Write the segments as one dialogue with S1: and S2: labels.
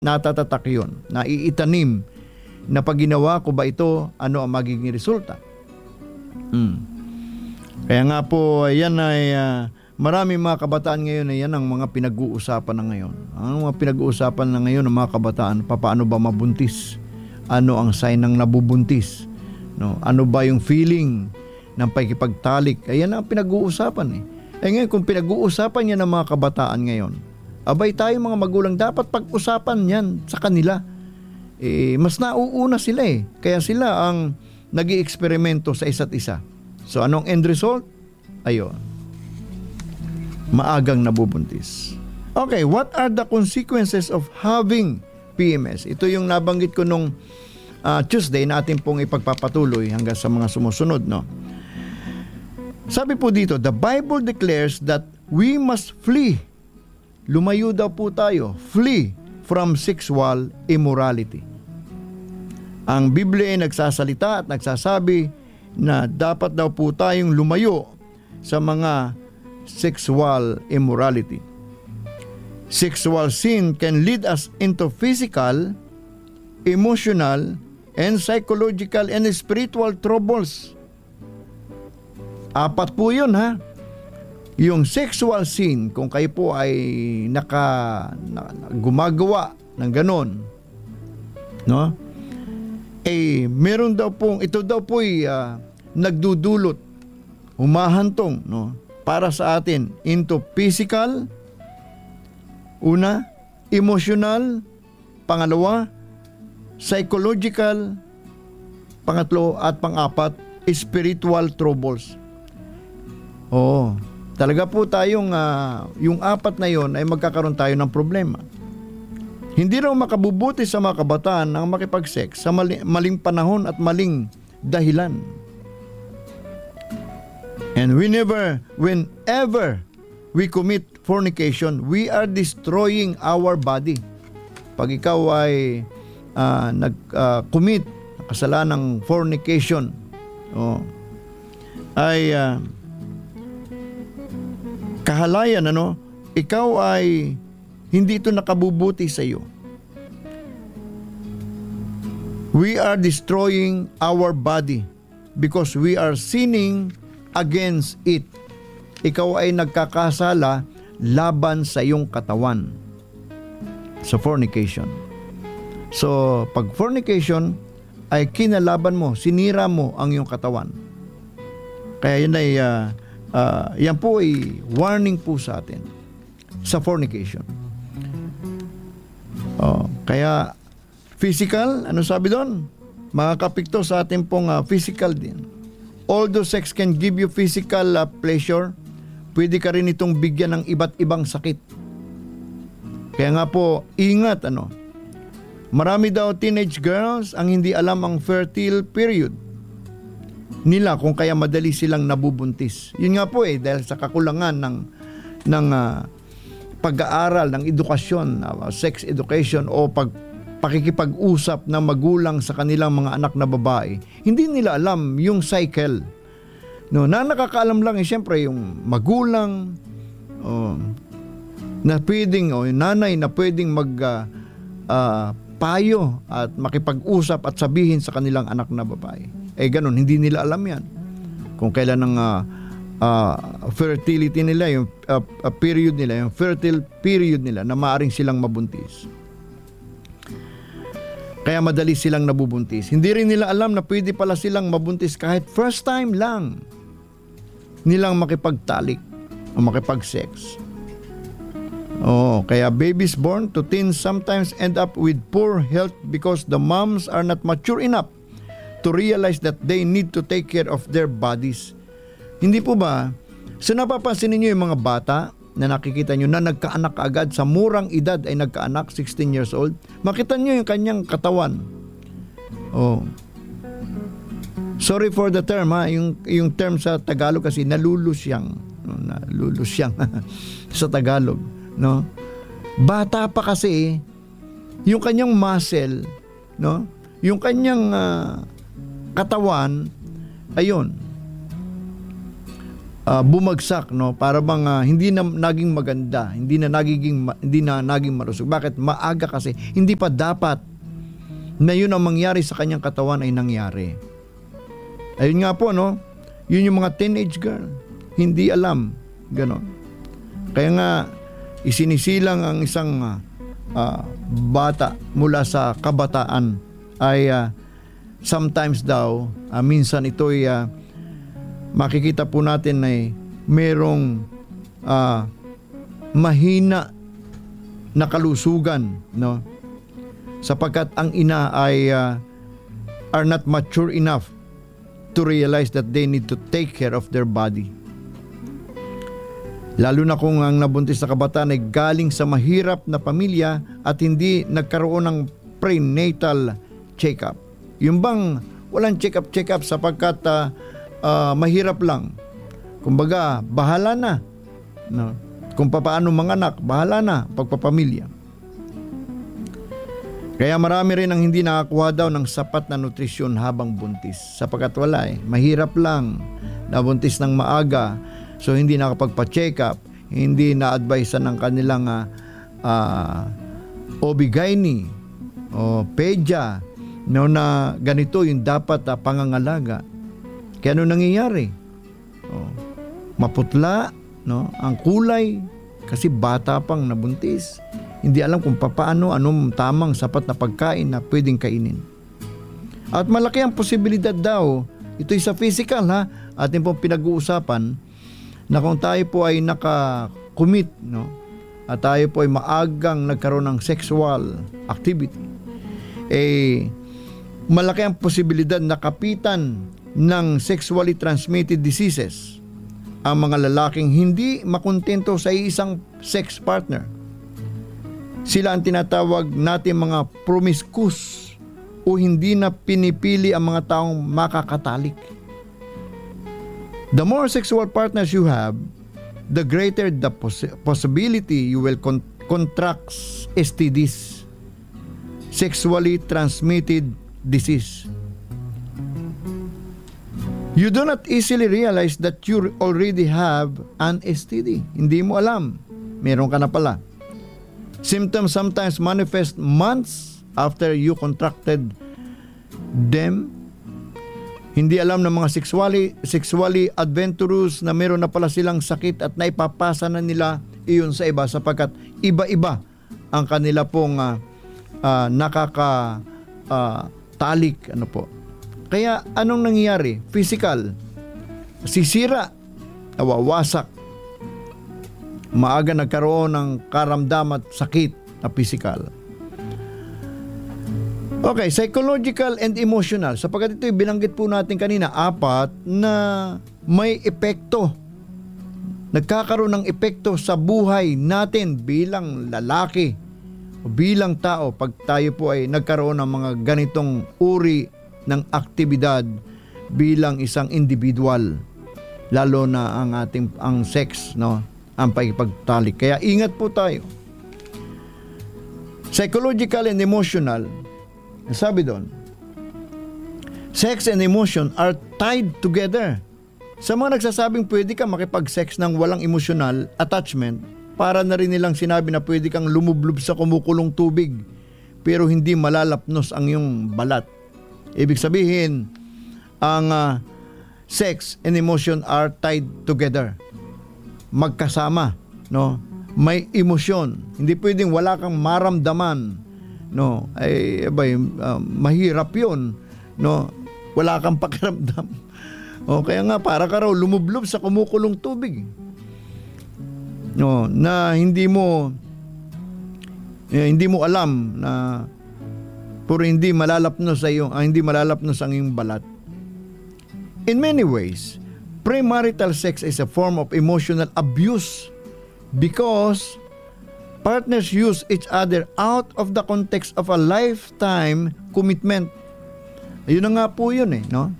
S1: natatatak yun, naiitanim na pag ginawa ko ba ito, ano ang magiging resulta. Kaya nga po, yan ay maraming mga kabataan ngayon na yan ang mga pinag-uusapan na ngayon. Ang mga pinag-uusapan na ngayon ng mga kabataan, paano ba mabuntis? Ano ang sign ng nabubuntis? No? Ano ba yung feeling ng pakikipagtalik? Ayan ang pinag-uusapan eh. Ngayon, kung pinag-uusapan yan ng mga kabataan ngayon, abay tayo mga magulang, dapat pag-usapan yan sa kanila. Mas nauuna sila eh. Kaya sila ang nag-i-eksperimento sa isa't isa. So anong end result? Ayun. Maagang nabubuntis. Okay, what are the consequences of having PMS? Ito yung nabanggit ko nung Tuesday na atin pong ipagpapatuloy hanggang sa mga sumusunod, no? Sabi po dito, the Bible declares that we must flee. Lumayo daw po tayo, flee from sexual immorality. Ang Biblia ay nagsasalita at nagsasabi na dapat daw po tayong lumayo sa mga sexual immorality. Sexual sin can lead us into physical, emotional, and psychological and spiritual troubles. Apat po yun, ha? Yung sexual sin, kung kayo po ay gumagawa ng ganon, no? Meron daw pong, ito daw po ay nagdudulot, humahantong, no? Para sa atin, into physical, una, emotional, pangalawa, psychological, pangatlo, at pang-apat, spiritual troubles. Talaga po tayong, yung apat na yon ay magkakaroon tayo ng problema. Hindi raw makabubuti sa mga kabataan ang makipag-sex sa maling panahon at maling dahilan. And whenever we commit fornication, we are destroying our body. Pag ikaw ay nag-commit kasalanan ng fornication, ay kahalayan, ikaw ay hindi ito nakabubuti sa iyo. We are destroying our body because we are sinning against it. Ikaw ay nagkakasala laban sa iyong katawan sa fornication. So, pag fornication ay kinalaban mo, sinira mo ang iyong katawan. Kaya yun ay yan po ay warning po sa atin sa fornication. Kaya physical, ano sabi doon? Makakapikto sa atin pong physical din. Although sex can give you physical pleasure, pwede ka rin itong bigyan ng iba't ibang sakit. Kaya nga po, ingat marami daw teenage girls ang hindi alam ang fertile period nila, kung kaya madali silang nabubuntis. Yun nga po dahil sa kakulangan ng pag-aaral, ng edukasyon, sex education o pakikipag-usap ng magulang sa kanilang mga anak na babae. Hindi nila alam yung cycle. Na nakakaalam lang siyempre yung magulang na pwedeng, yung nanay na pwedeng payo at makipag-usap at sabihin sa kanilang anak na babae. Ganun, hindi nila alam yan. Kung kailan ang fertility nila, yung period nila, yung fertile period nila na maaring silang mabuntis. Kaya madali silang nabubuntis. Hindi rin nila alam na pwede pala silang mabuntis kahit first time lang nilang makipagtalik o makipag-sex. Kaya babies born to teens sometimes end up with poor health because the moms are not mature enough to realize that they need to take care of their bodies. Hindi po ba? So napapansin niyo yung mga bata na nakikita nyo na nagkaanak agad sa murang edad ay nagkaanak, 16 years old. Makita nyo yung kanyang katawan. Sorry for the term, yung term sa Tagalog kasi nalulusyang. Nalulusyang sa Tagalog. No? Bata pa kasi yung kanyang muscle, no? Yung kanyang... katawan, ayun, bumagsak, no, para bang hindi na naging maganda, hindi na naging marusog. Bakit? Maaga kasi, hindi pa dapat na yun ang mangyari sa kanyang katawan ay nangyari. Ayun nga po, no, yun yung mga teenage girl, hindi alam, ganon. Kaya nga isinisilang ang isang bata mula sa kabataan ay sometimes daw, minsan ito'y makikita po natin ay merong mahina na kalusugan, no? Sapagkat ang ina ay are not mature enough to realize that they need to take care of their body. Lalo na kung ang nabuntis na kabataan ay galing sa mahirap na pamilya at hindi nagkaroon ng prenatal check-up. Yung bang walang check-up sapagkat mahirap lang. Kumbaga, bahala na. No? Kung paano manganak, bahala na pagpapamilya. Kaya marami rin ang hindi nakakuha daw ng sapat na nutrisyon habang buntis. Sapagkat wala mahirap lang. Nabuntis ng maaga. So hindi nakapagpa-check up, hindi na-advise ng kanilang OB-GYN o pedya, no, na ganito yung dapat pangangalaga. Kaya ano nangyayari? Maputla, no, ang kulay kasi bata pang nabuntis. Hindi alam kung paano, anong tamang sapat na pagkain na pwedeng kainin. At malaki ang posibilidad daw, ito'y sa physical atin pong pinag-uusapan, na kung tayo po ay naka-commit, no, at tayo po ay maagang nagkaroon ng sexual activity, malaki ang posibilidad na kapitan ng sexually transmitted diseases ang mga lalaking hindi makontento sa isang sex partner. Sila ang tinatawag natin mga promiscuous o hindi na pinipili ang mga taong makakatalik. The more sexual partners you have, the greater the possibility you will contract STDs, sexually transmitted disease. You do not easily realize that you already have an STD. Hindi mo alam, meron ka na pala. Symptoms sometimes manifest months after you contracted them. Hindi alam ng mga sexually adventurous na meron na pala silang sakit at naipapasa na nila iyon sa iba sapagkat iba-iba ang kanila pong nakakatalik. Ano po? Kaya anong nangyayari? Physical. Sisira. Nawawasak. Maaga nagkaroon ng karamdam at sakit na physical. Okay, psychological and emotional. Sapagkat ito binanggit po natin kanina, 4 na may epekto. Nagkakaroon ng epekto sa buhay natin bilang lalaki o bilang tao pag tayo po ay nagkaroon ng mga ganitong uri ng aktibidad bilang isang individual. Lalo na ang sex, no, ang pagpagtalik. Kaya ingat po tayo. Psychological and emotional. Sabi doon, sex and emotion are tied together. Sa mga nagsasabing pwede ka makipag-sex ng walang emotional attachment, para na rin nilang sinabi na pwede kang lumublob sa kumukulong tubig pero hindi malalapnos ang iyong balat. Ibig sabihin, ang sex and emotion are tied together. Magkasama, no? May emosyon. Hindi pwedeng wala kang maramdaman. No, mahirap 'yun, no. Wala kang pakiramdam. O kaya nga para ka raw lumublob sa kumukulong tubig. No, na hindi mo alam na puro hindi malalapnos ang iyong balat. In many ways, premarital sex is a form of emotional abuse because partners use each other out of the context of a lifetime commitment. Ayun na nga po yun no?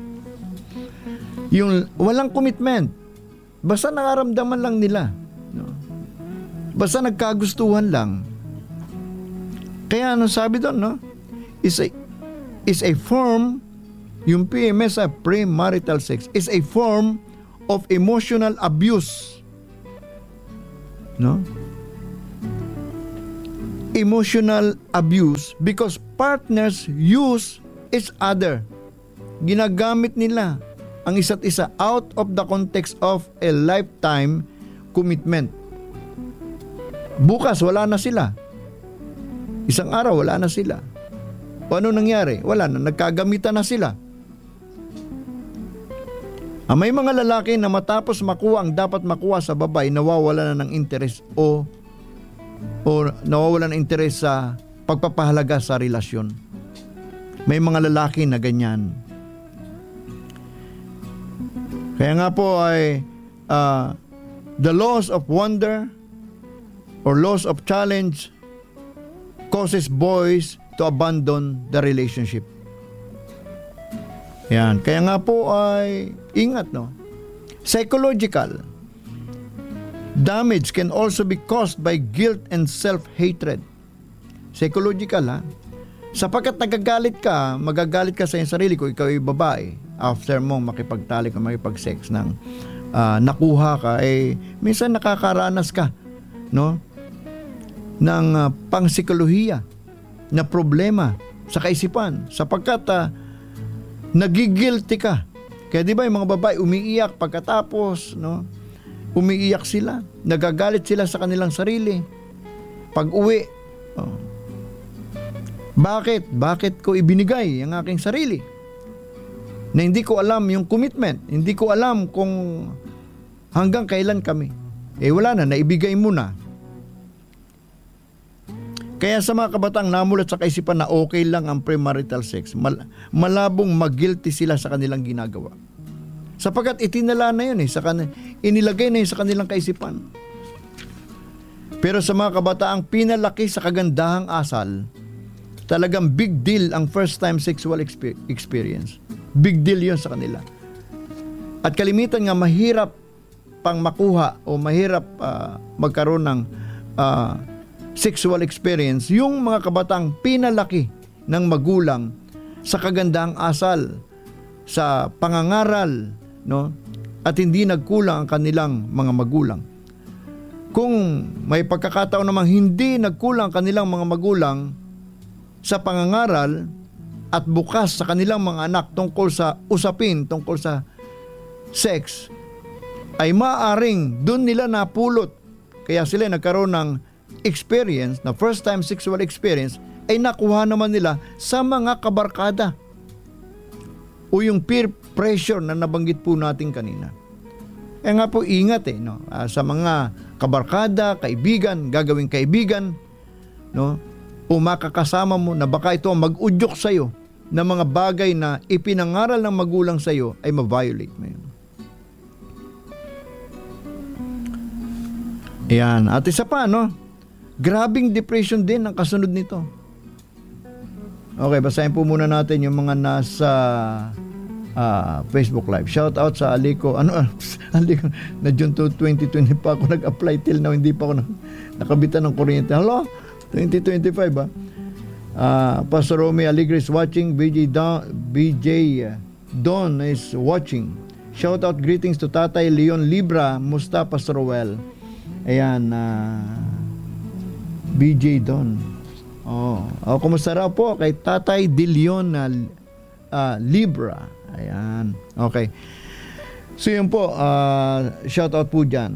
S1: Yung walang commitment. Basta nakaramdaman lang nila. No? Basta nagkagustuhan lang. Kaya ano sabi doon, no? Is a form, yung PMS, premarital sex, is a form of emotional abuse. No? Emotional abuse because partners use each other. Ginagamit nila ang isa't isa out of the context of a lifetime commitment. Bukas, wala na sila. Isang araw, wala na sila. O ano nangyari? Wala na, nagkagamitan na sila. May mga lalaki na matapos makuha ang dapat makuha sa babae, nawawala na ng interes o nawawala ng interes sa pagpapahalaga sa relasyon. May mga lalaki na ganyan. Kaya nga po ay the loss of wonder or loss of challenge causes boys to abandon the relationship. Yan. Kaya nga po ay ingat, no? Psychological damage can also be caused by guilt and self-hatred. Psychological, ha? Sapagkat magagalit ka sa iyong sarili ko, ikaw ay babae, after mong makipagtalik o makipag-sex ng nakuha ka, minsan nakakaranas ka, no? Ng pangsikolohiya na problema sa kaisipan, sapagkat nagigilty ka. Kaya di ba yung mga babae umiiyak pagkatapos, no? Umiiyak sila, nagagalit sila sa kanilang sarili. Pag-uwi, Bakit ko ibinigay ang aking sarili? Na hindi ko alam yung commitment, hindi ko alam kung hanggang kailan kami. Wala na, naibigay mo na. Kaya sa mga kabatang namulat sa kaisipan na okay lang ang premarital sex, malabong mag-guilty sila sa kanilang ginagawa. Sapagkat itinala na yun inilagay na yun sa kanilang kaisipan. Pero sa mga kabataang pinalaki sa kagandahang asal, talagang big deal ang first time sexual experience. Big deal yun sa kanila. At kalimitan nga mahirap pang makuha o mahirap magkaroon ng sexual experience yung mga kabatang pinalaki ng magulang sa kagandahang asal, sa pangangaral, no? At hindi nagkulang ang kanilang mga magulang. Kung may pagkakataon namang hindi nagkulang kanilang mga magulang sa pangangaral at bukas sa kanilang mga anak tungkol sa usapin, tungkol sa sex, ay maaring doon nila napulot. Kaya sila nagkaroon ng experience, na first time sexual experience, ay nakuha naman nila sa mga kabarkada o yung peer pressure na nabanggit po natin kanina. Nga po, ingat no? Sa mga kabarkada, kaibigan, gagawing kaibigan, no? O makakasama mo na baka ito mag-udyok sa'yo ng mga bagay na ipinangaral ng magulang sa'yo ay ma-violate mo yun. Ayan. At isa pa, no? Grabing depression din ang kasunod nito. Okay, basahin po muna natin yung mga nasa Facebook Live. Shout out sa Aliko. Aliko, na June 2020 pa ako nag-apply till now, hindi pa ako nakabitan ng kuryente. Hello? 2025 Pastor Romy Aligre is watching. BJ Don is watching. Shout out greetings to Tatay Leon Libra. Musta Pastor Roel? Ayan, BJ Don. Kumusta raw po kay Tatay De Leon Libra? Ayan. Okay. So yun po, shout out po dyan.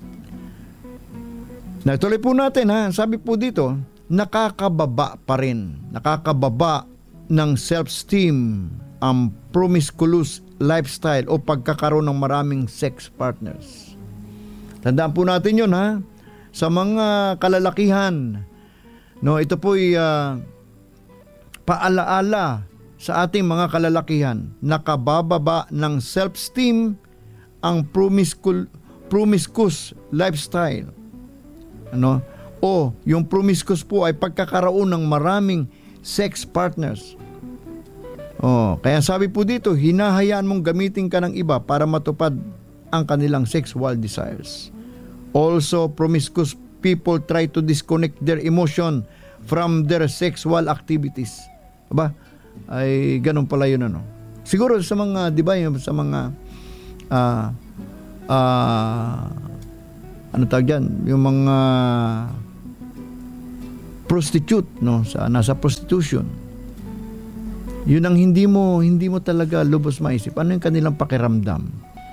S1: Natuloy po natin sabi po dito, nakakababa pa rin. Nakakababa ng self-esteem ang promiscuous lifestyle o pagkakaroon ng maraming sex partners. Tandaan po natin yun sa mga kalalakihan. No, ito po'y paalaala sa ating mga kalalakihan. Nakabababa ng self-esteem ang promiscuous lifestyle. Ano? O yung promiscuous po ay pagkakaroon ng maraming sex partners. Kaya sabi po dito, hinahayaan mong gamitin ka ng iba para matupad ang kanilang sexual desires. Also, promiscuous people try to disconnect their emotion from their sexual activities. Aba, ay ganun pala yun Siguro sa mga, di ba, sa mga ano tawag dyan, yung mga prostitute, no, nasa prostitution. Yun ang hindi mo talaga lubos maisip. Ano yung kanilang pakiramdam?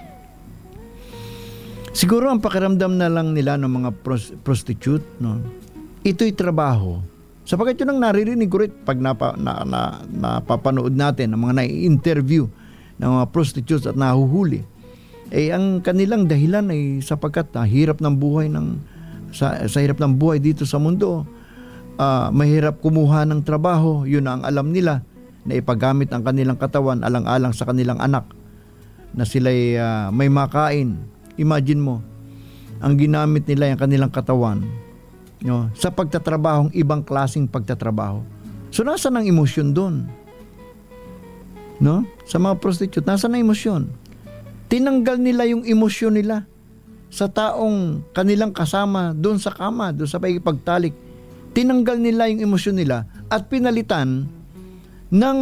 S1: Siguro ang pakiramdam na lang nila ng mga prostitute, no, ito'y trabaho. Sapagkat yun ang naririnig ko rin pag napapanood natin ng mga nai-interview ng mga prostitutes at nahuhuli. Ang kanilang dahilan ay sapagkat hirap ng buhay sa hirap ng buhay dito sa mundo. Mahirap kumuha ng trabaho, yun ang alam nila, na ipagamit ang kanilang katawan alang-alang sa kanilang anak na sila'y may makain. Imagine mo, ang ginamit nila yung kanilang katawan, no, sa pagtatrabahong ibang klaseng pagtatrabaho. So nasaan ang emosyon doon? No? Sa mga prostitute, nasaan ang emosyon? Tinanggal nila yung emosyon nila sa taong kanilang kasama doon sa kama, doon sa pagpagtalik. Tinanggal nila yung emosyon nila at pinalitan ng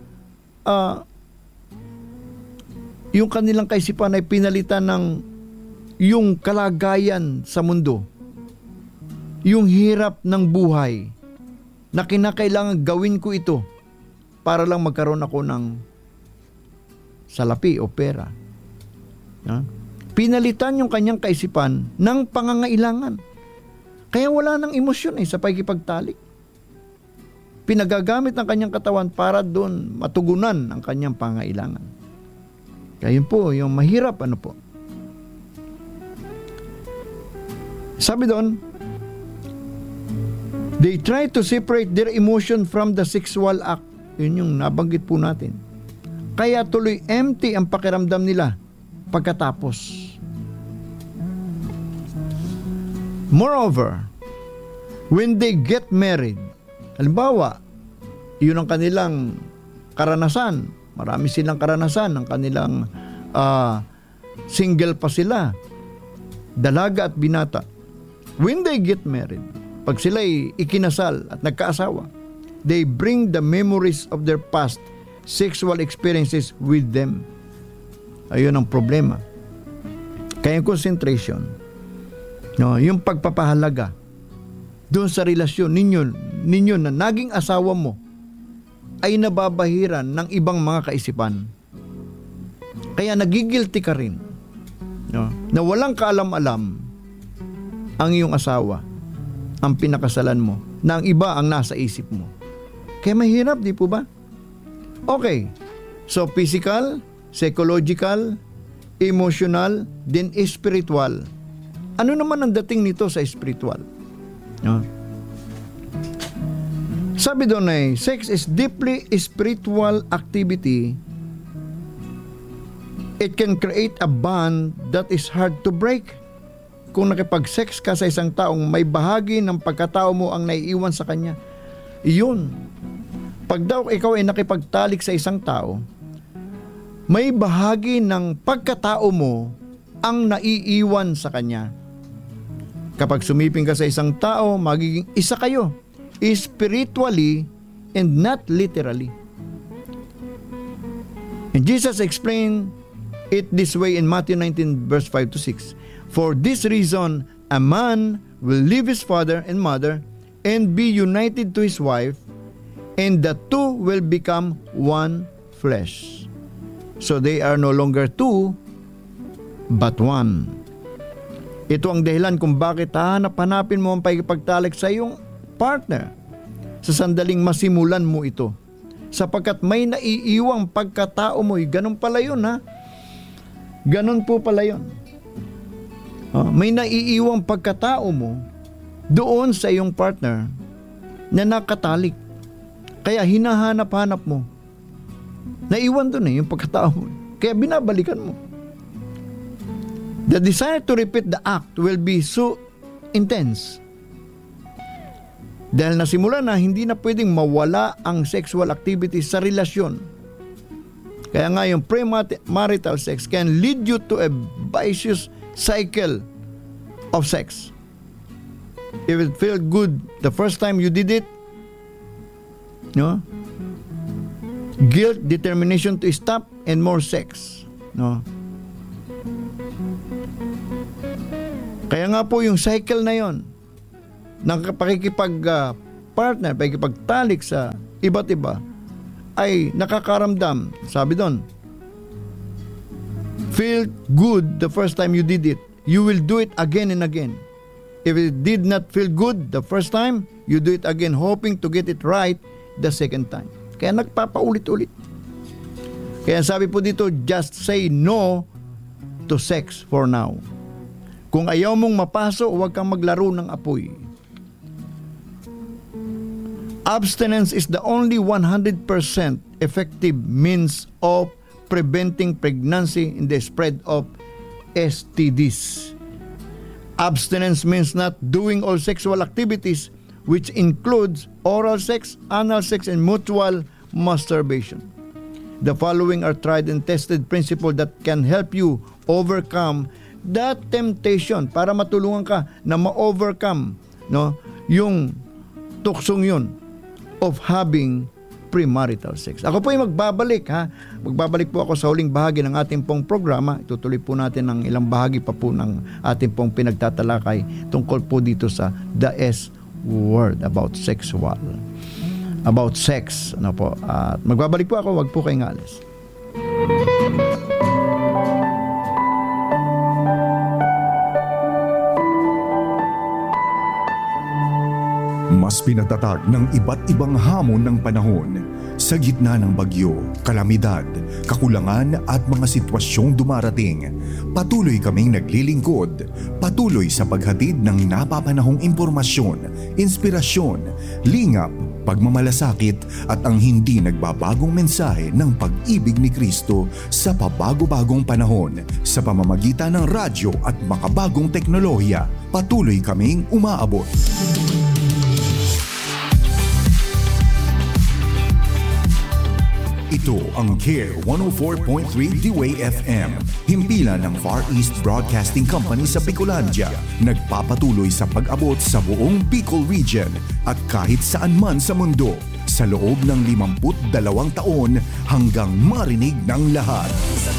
S1: yung kanilang kaisipan ay pinalitan ng yung kalagayan sa mundo, yung hirap ng buhay na kinakailangan gawin ko ito para lang magkaroon ako ng salapi o pera. Pinalitan yung kanyang kaisipan ng pangangailangan. Kaya wala nang emosyon sa pagkipagtalik. Pinagagamit ng kanyang katawan para doon matugunan ang kanyang pangangailangan. Kaya yun po, yung mahirap, ano po. Sabi doon, they try to separate their emotion from the sexual act. Yun yung nabanggit po natin. Kaya tuloy empty ang pakiramdam nila pagkatapos. Moreover, when they get married, halimbawa, yun ang kanilang karanasan. Marami silang karanasan ng kanilang single pa sila, dalaga at binata. When they get married, pag sila'y ikinasal at nagkaasawa, they bring the memories of their past sexual experiences with them. Ayun ang problema. Kaya yung concentration, no, yung pagpapahalaga doon sa relasyon ninyo na naging asawa mo ay nababahiran ng ibang mga kaisipan. Kaya nagigilty ka rin, no, na walang kaalam-alam ang iyong asawa, ang pinakasalan mo, na ang iba ang nasa isip mo. Kaya mahirap, di po ba? Okay, so physical, psychological, emotional, then spiritual. Ano naman ang dating nito sa spiritual? No? Sabi doon ay, sex is deeply spiritual activity. It can create a bond that is hard to break. Kung nakipag-sex ka sa isang taong may bahagi ng pagkatao mo ang naiiwan sa kanya, iyon. Pag daw ikaw ay nakipagtalik sa isang tao, may bahagi ng pagkatao mo ang naiiwan sa kanya. Kapag sumiping ka sa isang tao, magiging isa kayo, spiritually and not literally. And Jesus explained it this way in Matthew 19 verse 5 to 6. For this reason, a man will leave his father and mother and be united to his wife, and the two will become one flesh. So they are no longer two, but one. Ito ang dahilan kung bakit hanapin mo ang pagkipagtalik sa iyong partner sa sandaling masimulan mo ito. Sapagkat may naiiwang pagkatao mo. Ganun pala yun, ha? Ganun po pala yun. May naiiwang pagkatao mo doon sa iyong partner na nakatalik. Kaya hinahanap-hanap mo. Naiwan doon yung pagkatao mo. Kaya binabalikan mo. The desire to repeat the act will be so intense. Dahil nasimula na, hindi na pwedeng mawala ang sexual activity sa relasyon. Kaya nga yung premarital sex can lead you to a vicious cycle of sex. If it felt good the first time you did it, no? Guilt, determination to stop, and more sex, no? Kaya nga po yung cycle na yon ng pakikipag-partner, pakikipagtalik sa iba't iba ay nakakaramdam. Sabi doon, feel good the first time you did it. You will do it again and again. If it did not feel good the first time, you do it again hoping to get it right the second time. Kaya nagpapaulit-ulit. Kaya sabi po dito, just say no to sex for now. Kung ayaw mong mapaso, huwag kang maglaro ng apoy. Abstinence is the only 100% effective means of preventing pregnancy and the spread of STDs. Abstinence means not doing all sexual activities, which includes oral sex, anal sex, and mutual masturbation. The following are tried and tested principles that can help you overcome that temptation, para matulungan ka na ma-overcome, no, yung tuksong yun of having premarital sex. Ako po ay magbabalik, ha. Magbabalik po ako sa huling bahagi ng ating pong programa. Itutuloy po natin ng ilang bahagi pa po ng ating pong pinagtatalakay tungkol po dito sa the S word about sex. Ano po. At magbabalik po ako, wag po kayong alis.
S2: Mas pinatatag ng iba't ibang hamon ng panahon sa gitna ng bagyo, kalamidad, kakulangan at mga sitwasyong dumarating. Patuloy kaming naglilingkod, patuloy sa paghatid ng napapanahong impormasyon, inspirasyon, lingap, pagmamalasakit at ang hindi nagbabagong mensahe ng pag-ibig ni Kristo sa pabago-bagong panahon sa pamamagitan ng radyo at makabagong teknolohiya. Patuloy kaming umaabot. Ito ang CARE 104.3 D-Way FM, himpilan ng Far East Broadcasting Company sa Bicolandia, nagpapatuloy sa pag-abot sa buong Bicol Region at kahit saan man sa mundo sa loob ng 52 taon hanggang marinig ng lahat.